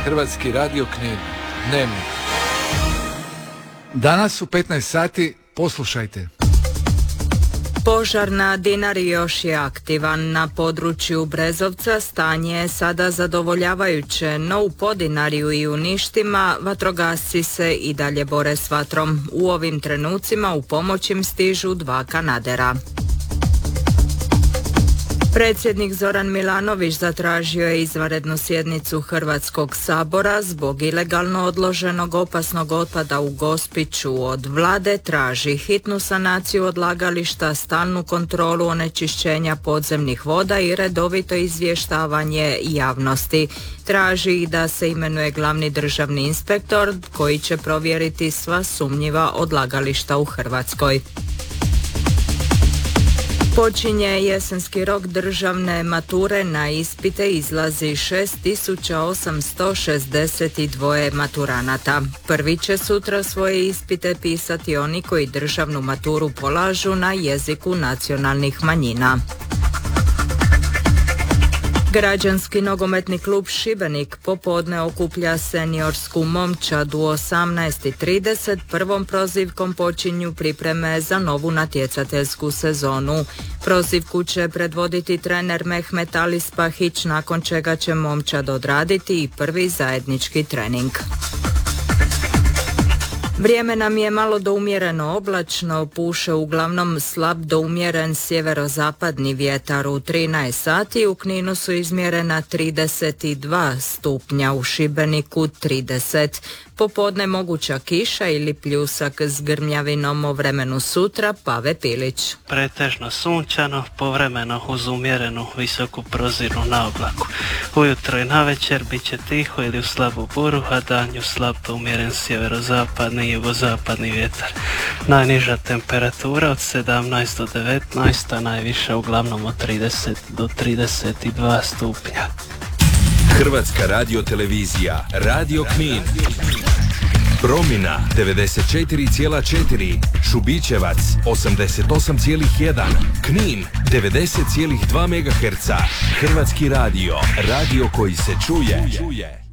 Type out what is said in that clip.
Hrvatski radio Knin. Dnevnik. Danas u 15 sati poslušajte. Požar na Dinari još je aktivan. Na području Brezovca stanje je sada zadovoljavajuće, no u Podinarju i u Ništima vatrogasci se i dalje bore s vatrom. U ovim trenucima u pomoć im stižu 2 kanadera. Predsjednik Zoran Milanović zatražio je izvanrednu sjednicu Hrvatskog sabora zbog ilegalno odloženog opasnog otpada u Gospiću. Od vlade traži hitnu sanaciju odlagališta, stalnu kontrolu onečišćenja podzemnih voda i redovito izvještavanje javnosti. Traži i da se imenuje glavni državni inspektor koji će provjeriti sva sumnjiva odlagališta u Hrvatskoj. Počinje jesenski rok državne mature, na ispite izlazi 6862 maturanata. Prvi će sutra svoje ispite pisati oni koji državnu maturu polažu na jeziku nacionalnih manjina. Građanski nogometni klub Šibenik popodne okuplja seniorsku momčad u 18:30. Prvom prozivkom počinju pripreme za novu natjecateljsku sezonu. Prozivku će predvoditi trener Mehmet Ali Spahić, nakon čega će momčad odraditi i prvi zajednički trening. Vrijeme nam je malo do umjereno oblačno, puše uglavnom slab do umjeren sjeverozapadni vjetar u 13 sati, u Kninu su izmjerena 32 stupnja, u Šibeniku 30. Popodne moguća kiša ili pljusak s grmljavinom. O vremenu sutra Pave Pilić. Pretežno sunčano, povremeno uz umjerenu visoku prozirnu na oblaku. Ujutro i navečer bit će tiho ili u slabu buru, a danju slab do umjeren sjeverozapadni i jugozapadni vjetar. Najniža temperatura od 17 do 19, a najviša uglavnom od 30 do 32 stupnja. Hrvatska radiotelevizija, Radio Knin. Promina 94,4, Šubićevac 88,1, Knin 90,2 MHz. Hrvatski radio, radio koji se čuje.